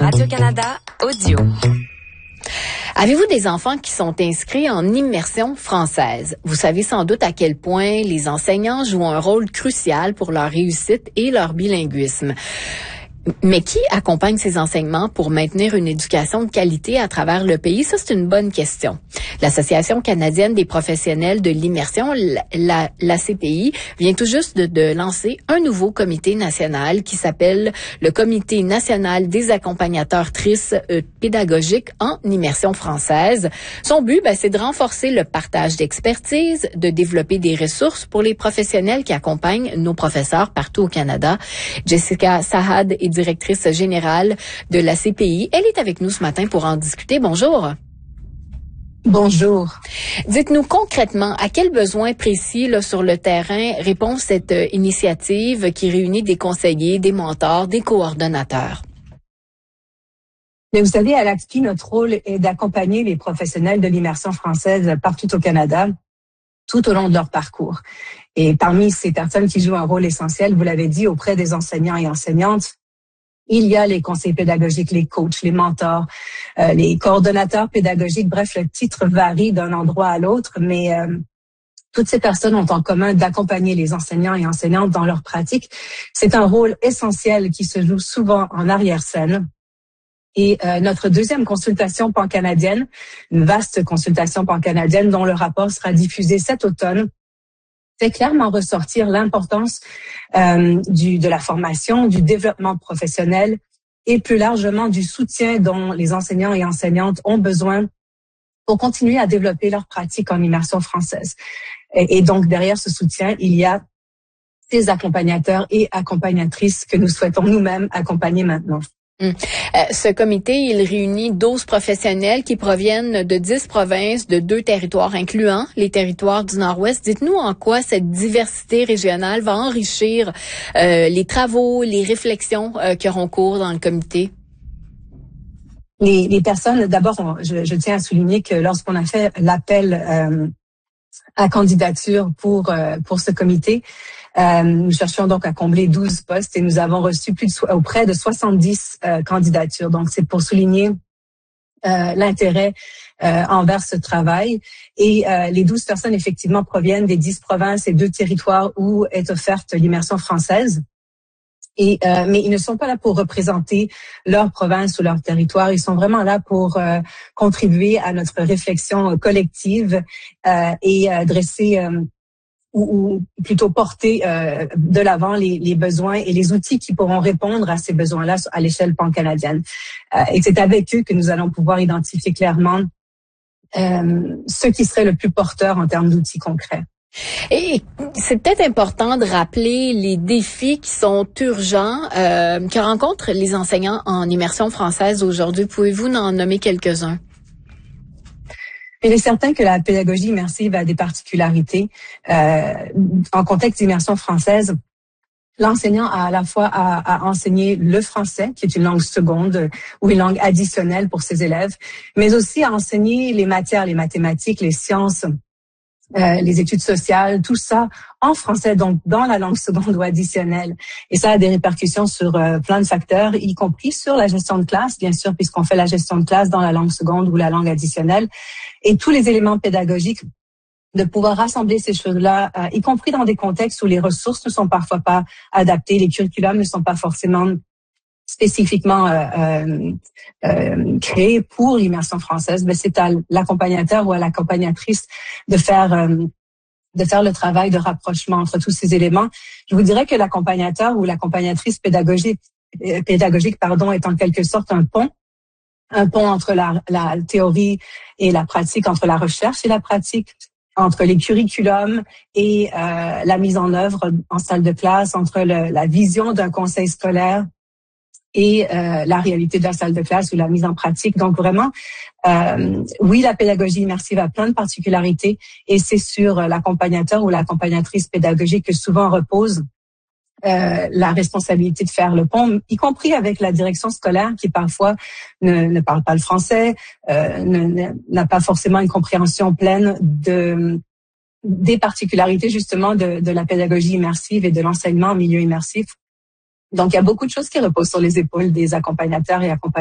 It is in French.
Radio-Canada Audio. Avez-vous des enfants qui sont inscrits en immersion française? Vous savez sans doute à quel point les enseignants jouent un rôle crucial pour leur réussite et leur bilinguisme. Mais qui accompagne ces enseignements pour maintenir une éducation de qualité à travers le pays? Ça, c'est une bonne question. L'Association canadienne des professionnels de l'immersion, la CPI, vient tout juste de lancer un nouveau comité national qui s'appelle le Comité national des accompagnatrices pédagogiques en immersion française. Son but, c'est de renforcer le partage d'expertise, de développer des ressources pour les professionnels qui accompagnent nos professeurs partout au Canada. Jessica Sahad est directrice générale de la CPI. Elle est avec nous ce matin pour en discuter. Bonjour. Bonjour. Dites-nous concrètement, à quel besoin précis là, sur le terrain répond cette initiative qui réunit des conseillers, des mentors, des coordonnateurs? Mais vous savez, à l'ACPI, notre rôle est d'accompagner les professionnels de l'immersion française partout au Canada, tout au long de leur parcours. Et parmi ces personnes qui jouent un rôle essentiel, vous l'avez dit, auprès des enseignants et enseignantes, il y a les conseillers pédagogiques, les coachs, les mentors, les coordonnateurs pédagogiques. Bref, le titre varie d'un endroit à l'autre, mais toutes ces personnes ont en commun d'accompagner les enseignants et enseignantes dans leur pratique. C'est un rôle essentiel qui se joue souvent en arrière-scène. Et notre deuxième consultation pan-canadienne, une vaste consultation pan-canadienne dont le rapport sera diffusé cet automne, fait clairement ressortir l'importance de la formation, du développement professionnel et plus largement du soutien dont les enseignants et enseignantes ont besoin pour continuer à développer leur pratique en immersion française. Et donc, derrière ce soutien, il y a ces accompagnateurs et accompagnatrices que nous souhaitons nous-mêmes accompagner maintenant. Ce comité, il réunit 12 professionnels qui proviennent de 10 provinces, de 2 territoires, incluant les territoires du Nord-Ouest. Dites-nous en quoi cette diversité régionale va enrichir les travaux, les réflexions qui auront cours dans le comité. Les personnes, d'abord, je tiens à souligner que lorsqu'on a fait l'appel à candidature pour ce comité, nous cherchions donc à combler 12 postes et nous avons reçu près de 70 candidatures. Donc, c'est pour souligner l'intérêt envers ce travail. Et les 12 personnes, effectivement, proviennent des 10 provinces et 2 territoires où est offerte l'immersion française. Mais ils ne sont pas là pour représenter leur province ou leur territoire. Ils sont vraiment là pour contribuer à notre réflexion collective et dresser ou plutôt porter de l'avant les besoins et les outils qui pourront répondre à ces besoins-là à l'échelle pan-canadienne. Et c'est avec eux que nous allons pouvoir identifier clairement ce qui serait le plus porteur en termes d'outils concrets. Et c'est peut-être important de rappeler les défis qui sont urgents, que rencontrent les enseignants en immersion française aujourd'hui. Pouvez-vous en nommer quelques-uns? Il est certain que la pédagogie immersive a des particularités. En contexte d'immersion française, l'enseignant a à la fois à enseigner le français, qui est une langue seconde ou une langue additionnelle pour ses élèves, mais aussi à enseigner les matières, les mathématiques, les sciences, les études sociales, tout ça en français, donc dans la langue seconde ou additionnelle. Et ça a des répercussions sur plein de facteurs, y compris sur la gestion de classe, bien sûr, puisqu'on fait la gestion de classe dans la langue seconde ou la langue additionnelle. Et tous les éléments pédagogiques, de pouvoir rassembler ces choses-là, y compris dans des contextes où les ressources ne sont parfois pas adaptées, les curriculums ne sont pas forcément spécifiquement créés pour l'immersion française, mais c'est à l'accompagnateur ou à l'accompagnatrice de faire le travail de rapprochement entre tous ces éléments. Je vous dirais que l'accompagnateur ou l'accompagnatrice pédagogique, est en quelque sorte un pont entre la théorie et la pratique, entre la recherche et la pratique, entre les curriculums et la mise en œuvre en salle de classe, entre la vision d'un conseil scolaire et la réalité de la salle de classe ou la mise en pratique. Donc vraiment, oui, la pédagogie immersive a plein de particularités et c'est sur l'accompagnateur ou l'accompagnatrice pédagogique que souvent repose la responsabilité de faire le pont, y compris avec la direction scolaire qui parfois ne parle pas le français, n'a pas forcément une compréhension pleine des particularités justement de la pédagogie immersive et de l'enseignement en milieu immersif. Donc, il y a beaucoup de choses qui reposent sur les épaules des accompagnateurs et accompagnatrices.